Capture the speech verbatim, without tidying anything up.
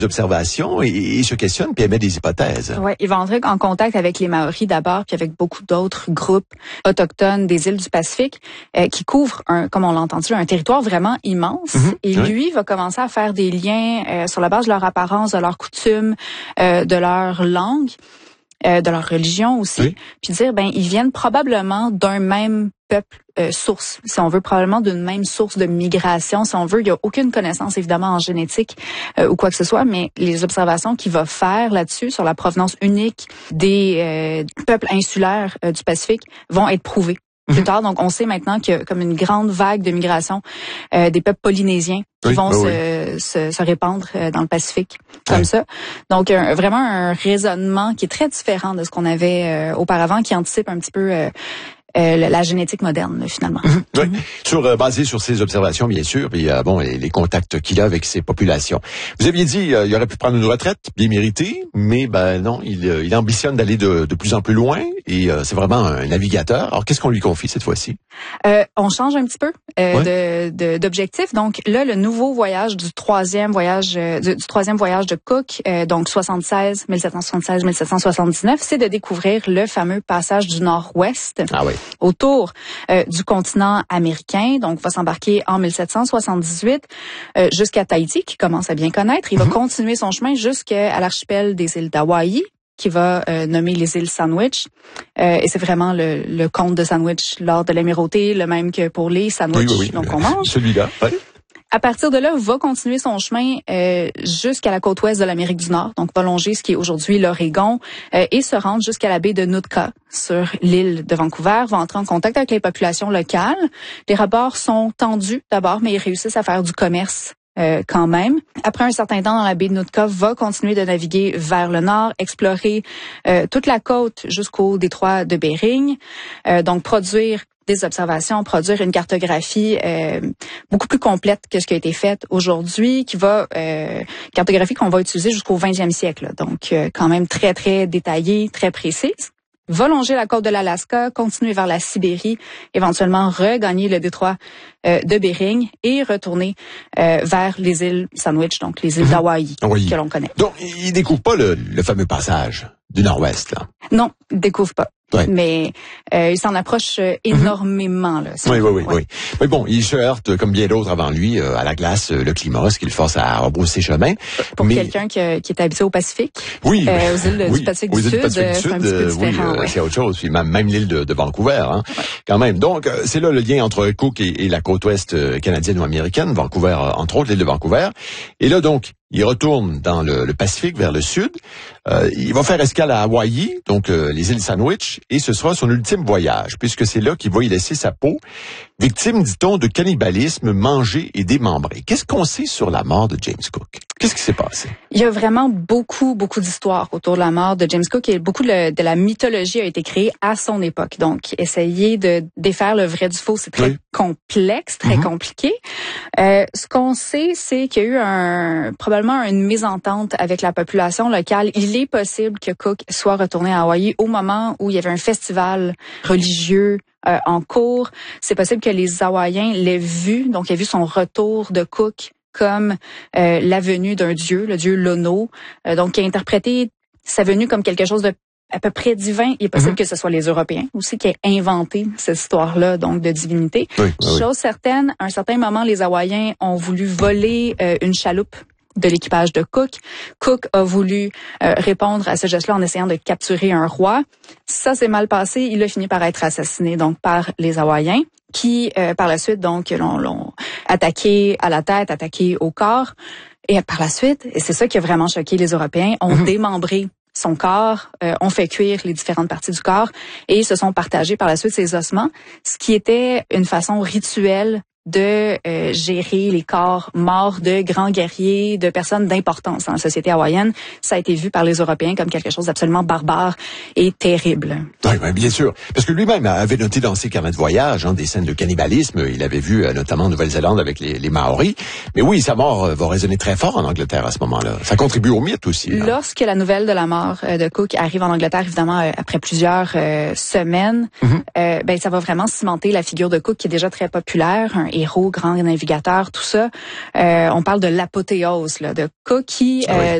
d'observation et, et se questionne puis émet des hypothèses. Ouais, il va entrer en contact avec les Maoris d'abord, puis avec beaucoup d'autres groupes autochtones des îles du Pacifique euh, qui couvrent, un, comme on l'a entendu, un territoire vraiment immense. Mm-hmm. Et oui. lui va commencer à faire des liens euh, sur la base de leur apparence, de leurs coutumes, euh, de leur langue, euh, de leur religion aussi, oui. puis dire ben ils viennent probablement d'un même peuple euh, source, si on veut, probablement d'une même source de migration, si on veut. Il n'y a aucune connaissance, évidemment, en génétique euh, ou quoi que ce soit, mais les observations qu'il va faire là-dessus, sur la provenance unique des euh, peuples insulaires euh, du Pacifique, vont être prouvées mm-hmm. plus tard. Donc, on sait maintenant qu'il y a comme une grande vague de migration euh, des peuples polynésiens qui oui, vont oui, se, oui. Se, se répandre euh, dans le Pacifique, comme oui. ça. Donc, un, vraiment un raisonnement qui est très différent de ce qu'on avait euh, auparavant, qui anticipe un petit peu... Euh, Euh, la génétique moderne, finalement. Mmh, oui, mmh. sur euh, basé sur ses observations, bien sûr, puis euh, bon, les, les contacts qu'il a avec ses populations. Vous aviez dit, euh, il aurait pu prendre une retraite, bien méritée, mais ben non, il, euh, il ambitionne d'aller de, de plus en plus loin, et euh, c'est vraiment un navigateur. Alors, qu'est-ce qu'on lui confie cette fois-ci? Euh, on change un petit peu euh, ouais. de, de, d'objectif. Donc là, le nouveau voyage du troisième voyage, euh, du, du troisième voyage de Cook, euh, donc soixante-seize, mille sept cent soixante-seize, mille sept cent soixante-dix-neuf, c'est de découvrir le fameux passage du Nord-Ouest. Ah oui. Autour euh, du continent américain, donc va s'embarquer en mille sept cent soixante-dix-huit euh, jusqu'à Tahiti, qui commence à bien connaître. Il mm-hmm. va continuer son chemin jusqu'à l'archipel des îles d'Hawaï, qui va euh, nommer les îles Sandwich. Euh, et c'est vraiment le, le comte de Sandwich lors de l'amirauté, le même que pour les sandwichs oui, oui, oui. donc on mange. Celui-là, oui. À partir de là, va continuer son chemin euh, jusqu'à la côte ouest de l'Amérique du Nord, donc va longer ce qui est aujourd'hui l'Oregon euh, et se rendre jusqu'à la baie de Nootka sur l'île de Vancouver, va entrer en contact avec les populations locales. Les rapports sont tendus d'abord, mais ils réussissent à faire du commerce Euh, quand même. Après un certain temps dans la baie de Nootka, va continuer de naviguer vers le nord, explorer euh, toute la côte jusqu'au détroit de Bering, euh, donc produire des observations, produire une cartographie euh, beaucoup plus complète que ce qui a été fait aujourd'hui, qui va euh, cartographie qu'on va utiliser jusqu'au vingtième siècle, donc euh, quand même très très détaillée, très précise. Va longer la côte de l'Alaska, continuer vers la Sibérie, éventuellement regagner le détroit euh, de Bering et retourner euh, vers les îles Sandwich, donc les îles mmh. d'Hawaï oui. que l'on connaît. Donc, il découvre pas le, le fameux passage du Nord-Ouest, là? Non, il découvre pas. Ouais. Mais euh, il s'en approche euh, énormément. Là, oui, oui, oui, oui. Mais bon, il se heurte, comme bien d'autres avant lui, euh, à la glace, euh, le climat, ce qui le force à rebrousser chemin. Pour mais... quelqu'un qui, euh, qui est habitué au Pacifique, oui, euh, aux îles oui, du Pacifique aux du îles Sud, Pacifique du c'est Sud, un petit peu différent. Oui, ouais. c'est autre chose. Puis même, même l'île de, de Vancouver, hein, ouais. quand même. Donc, euh, c'est là le lien entre Cook et, et la côte ouest euh, canadienne ou américaine, Vancouver, euh, entre autres, l'île de Vancouver. Et là, donc, il retourne dans le, le Pacifique, vers le sud. Euh, il va faire escale à Hawaï, donc euh, les îles Sandwich, et ce sera son ultime voyage, puisque c'est là qu'il va y laisser sa peau, victime, dit-on, de cannibalisme, mangé et démembré. Qu'est-ce qu'on sait sur la mort de James Cook? Qu'est-ce qui s'est passé? Il y a vraiment beaucoup, beaucoup d'histoires autour de la mort de James Cook et beaucoup de, de la mythologie a été créée à son époque. Donc, essayer de défaire le vrai du faux, c'est très oui. complexe, très mm-hmm. compliqué. Euh, ce qu'on sait, c'est qu'il y a eu un, probablement une mésentente avec la population locale. Il est possible que Cook soit retourné à Hawaï au moment où il y avait un festival religieux euh, en cours. C'est possible que les Hawaïens l'aient vu, donc il a vu son retour de Cook comme euh, la venue d'un dieu, le dieu Lono, euh, donc qui a interprété sa venue comme quelque chose de à peu près divin. Il est possible mm-hmm. que ce soit les Européens aussi qui aient inventé cette histoire-là, donc de divinité. Oui, oui, Chose certaine, à un certain moment, les Hawaïens ont voulu voler euh, une chaloupe de l'équipage de Cook. Cook a voulu euh, répondre à ce geste-là en essayant de capturer un roi. Ça s'est mal passé. Il a fini par être assassiné donc par les Hawaïens qui, euh, par la suite, donc l'ont, l'ont attaqué à la tête, attaqué au corps. Et par la suite, et c'est ça qui a vraiment choqué les Européens, ont mm-hmm. démembré son corps, euh, ont fait cuire les différentes parties du corps et se sont partagés par la suite ses ossements, ce qui était une façon rituelle de euh, gérer les corps morts de grands guerriers, de personnes d'importance dans la société hawaïenne. Ça a été vu par les Européens comme quelque chose d'absolument barbare et terrible. Oui, oui, bien sûr. Parce que lui-même avait noté dans ses carnets de voyage hein, des scènes de cannibalisme. Il avait vu euh, notamment en Nouvelle-Zélande avec les, les Maoris. Mais oui, sa mort euh, va résonner très fort en Angleterre à ce moment-là. Ça contribue au mythe aussi. Là. Lorsque la nouvelle de la mort euh, de Cook arrive en Angleterre, évidemment, euh, après plusieurs euh, semaines, mm-hmm. euh, ben ça va vraiment cimenter la figure de Cook qui est déjà très populaire, un héros, grand navigateur, tout ça. Euh, on parle de l'apothéose là, de Cook qui, euh,